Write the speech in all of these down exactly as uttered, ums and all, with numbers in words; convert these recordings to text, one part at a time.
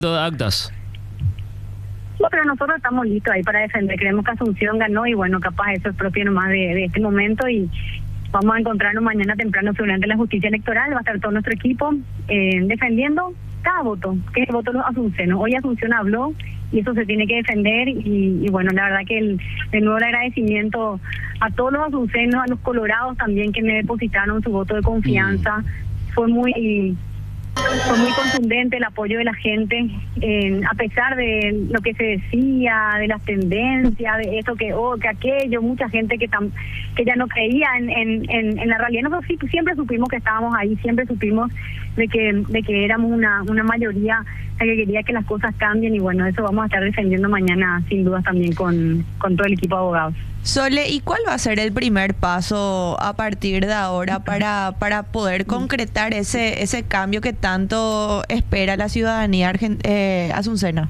de actas. No, pero nosotros estamos listos ahí para defender. Creemos que Asunción ganó y bueno, capaz eso es propio nomás de, de este momento y vamos a encontrarnos mañana temprano seguramente en la justicia electoral. Va a estar todo nuestro equipo eh, defendiendo cada voto, que es el voto de los asuncenos. Hoy Asunción habló y eso se tiene que defender y, y bueno, la verdad que el, de nuevo el agradecimiento a todos los asuncenos, a los colorados también que me depositaron su voto de confianza. Mm. Fue muy... Fue muy contundente el apoyo de la gente, eh, a pesar de lo que se decía, de las tendencias, de eso que oh, que aquello, mucha gente que tam, que ya no creía en, en, en, en la realidad. Nosotros sí, siempre supimos que estábamos ahí, siempre supimos de que de que éramos una, una mayoría la que quería que las cosas cambien y bueno, eso vamos a estar defendiendo mañana sin dudas también con, con todo el equipo de abogados. Sole, ¿y cuál va a ser el primer paso a partir de ahora para, para poder concretar ese ese cambio que tanto espera la ciudadanía argent eh, asuncena?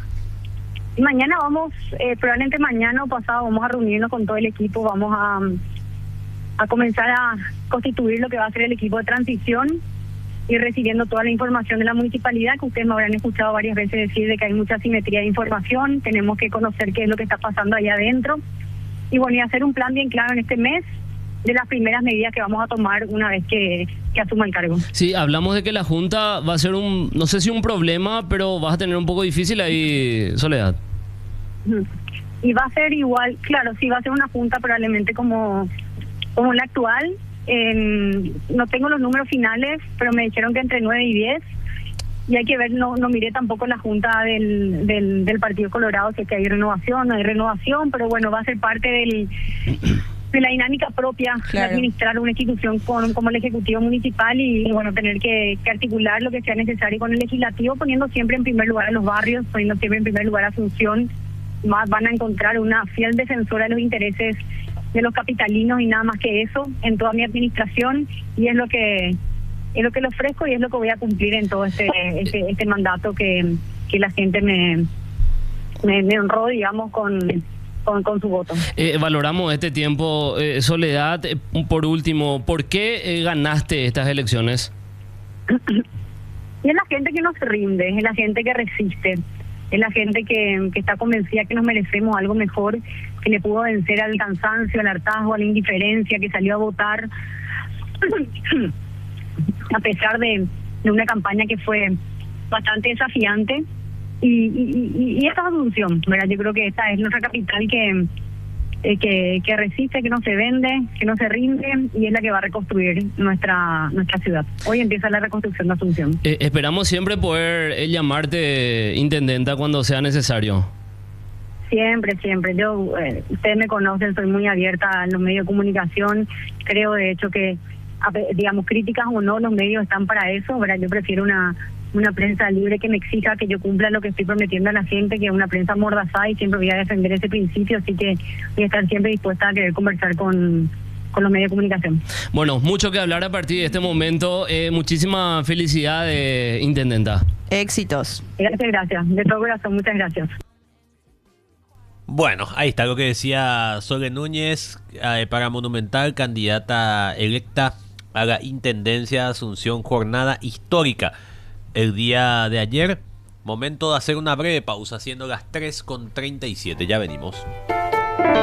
Mañana vamos, eh, probablemente mañana o pasado vamos a reunirnos con todo el equipo, vamos a, a comenzar a constituir lo que va a ser el equipo de transición y recibiendo toda la información de la municipalidad, que ustedes me habrán escuchado varias veces decir de que hay mucha asimetría de información, tenemos que conocer qué es lo que está pasando allá adentro. Y bueno, y hacer un plan bien claro en este mes de las primeras medidas que vamos a tomar una vez que, que asuma el cargo. Sí, hablamos de que la Junta va a ser un, no sé si un problema, pero vas a tener un poco difícil ahí, Soledad. Y va a ser igual, claro, sí, va a ser una Junta probablemente como, como la actual. Eh, no tengo los números finales, pero me dijeron que entre nueve y diez. Y hay que ver, no no miré tampoco la junta del, del, del Partido Colorado, si es que hay renovación, no hay renovación, pero bueno, va a ser parte del de la dinámica propia claro. de administrar una institución con, como el Ejecutivo Municipal y, y bueno, tener que, que articular lo que sea necesario con el Legislativo, poniendo siempre en primer lugar a los barrios, poniendo siempre en primer lugar a Asunción. Más van a encontrar una fiel defensora de los intereses de los capitalinos y nada más que eso en toda mi administración y es lo que... es lo que le ofrezco y es lo que voy a cumplir en todo este este, este mandato que, que la gente me, me, me honró, digamos, con, con, con su voto. Eh, valoramos este tiempo. Eh, Soledad, eh, por último, ¿por qué eh, ganaste estas elecciones? Y es la gente que no se rinde, es la gente que resiste, es la gente que, que está convencida que nos merecemos algo mejor, que le pudo vencer al cansancio, al hartazgo, a la indiferencia, que salió a votar a pesar de, de una campaña que fue bastante desafiante y, y, y, y esta es la solución, ¿verdad? Yo creo que esta es nuestra capital que, eh, que que resiste, que no se vende, que no se rinde y es la que va a reconstruir nuestra nuestra ciudad. Hoy empieza la reconstrucción de Asunción. Eh, esperamos siempre poder eh, llamarte intendenta cuando sea necesario. Siempre, siempre. Yo, eh, ustedes me conocen, soy muy abierta a los medios de comunicación. Creo, de hecho, que digamos, críticas o no, los medios están para eso, ¿verdad? Yo prefiero una una prensa libre que me exija que yo cumpla lo que estoy prometiendo a la gente, que una prensa mordazada y siempre voy a defender ese principio, así que voy a estar siempre dispuesta a querer conversar con, con los medios de comunicación. Bueno, mucho que hablar a partir de este momento. Eh, muchísima felicidad, eh, intendenta. Éxitos. Gracias, gracias. De todo corazón, muchas gracias. Bueno, ahí está lo que decía Sole Núñez, eh, para Monumental, candidata electa a la Intendencia de Asunción, jornada histórica el día de ayer. Momento de hacer una breve pausa, siendo las tres con treinta y siete. Ya venimos.